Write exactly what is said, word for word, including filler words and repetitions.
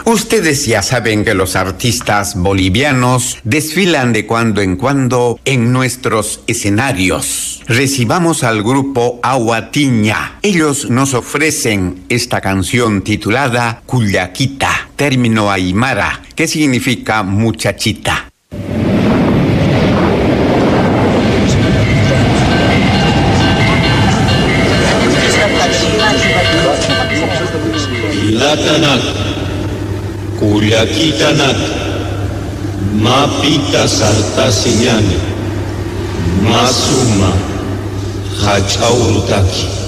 Ustedes ya saben que los artistas bolivianos desfilan de cuando en cuando en nuestros escenarios. Recibamos al grupo Aguatiña. Ellos nos ofrecen esta canción titulada Cuyaquita, término aymara, que significa muchachita. Latanak, Cuyaquitanak, Mapita Sartasiñani, Masuma, Hachaurutaki.